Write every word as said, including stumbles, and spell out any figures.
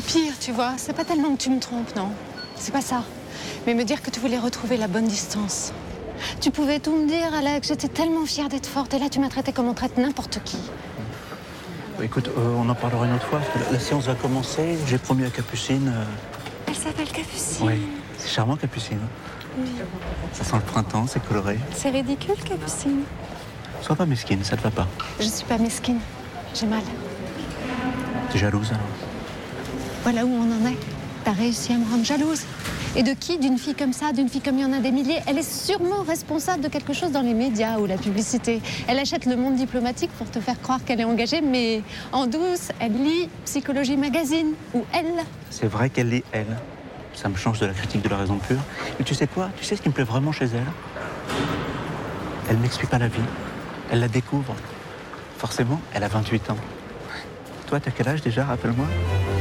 pire, tu vois. C'est pas tellement que tu me trompes, non. C'est pas ça. Mais me dire que tu voulais retrouver la bonne distance. Tu pouvais tout me dire, Alex. J'étais tellement fière d'être forte. Et là, tu m'as traité comme on traite n'importe qui. Écoute, euh, on en parlera une autre fois. La, la séance va commencer. J'ai promis à Capucine. Euh... Elle s'appelle Capucine. Oui, c'est charmant, Capucine. Oui. Ça sent le printemps, c'est coloré. C'est ridicule, Capucine. Sois pas mesquine, ça te va pas. Je suis pas mesquine. J'ai mal. T'es jalouse alors? Voilà où on en est. T'as réussi à me rendre jalouse. Et de qui? D'une fille comme ça, d'une fille comme il y en a des milliers. Elle est sûrement responsable de quelque chose dans les médias ou la publicité. Elle achète le Monde diplomatique pour te faire croire qu'elle est engagée, mais en douce, elle lit Psychologie Magazine, ou Elle. C'est vrai qu'elle lit Elle. Ça me change de la critique de la raison pure. Mais tu sais quoi? Tu sais ce qui me plaît vraiment chez elle? Elle n'explique pas la vie. Elle la découvre. Forcément, elle a vingt-huit ans. Toi, t'as quel âge déjà, rappelle-moi?